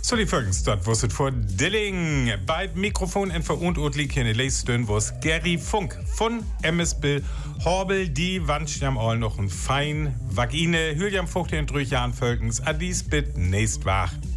Så die Folgenstad, was es vor Dilling. Bei Mikrofon en verunort liegt hier in Leistön, was Gary Funk von MSB Horbel, die wünscht jam all noch ein fein Vagine, Hüljam Fucht in 3 Jahren Völkens, Adis bit nächst wach.